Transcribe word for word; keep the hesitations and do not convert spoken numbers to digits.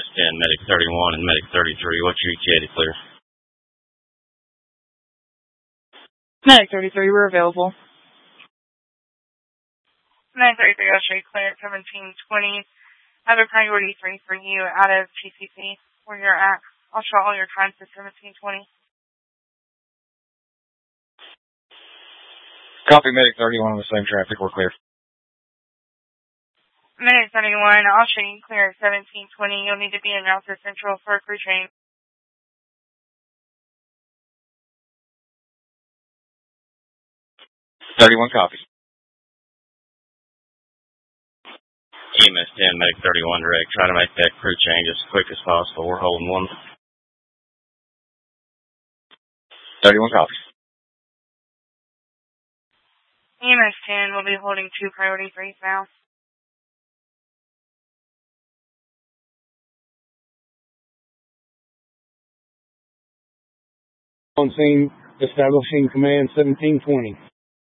ten, Medic thirty-one and Medic thirty-three. What's your E T A to clear? Medic thirty-three, we're available. Medic thirty-three, I'll show you clear at seventeen twenty. I have a priority three for you out of P C C where you're at. I'll show all your times to seventeen twenty. Copy, Medic thirty-one on the same traffic. We're clear. Medic thirty-one, I'll show you clear at seventeen twenty. You'll need to be in Rouser Central for a crew change. thirty-one, copy. E M S ten, Medic thirty-one direct. Try to make that crew change as quick as possible. We're holding one. thirty-one, copy. E M S ten will be holding two priority threes now. On scene, establishing command seventeen twenty.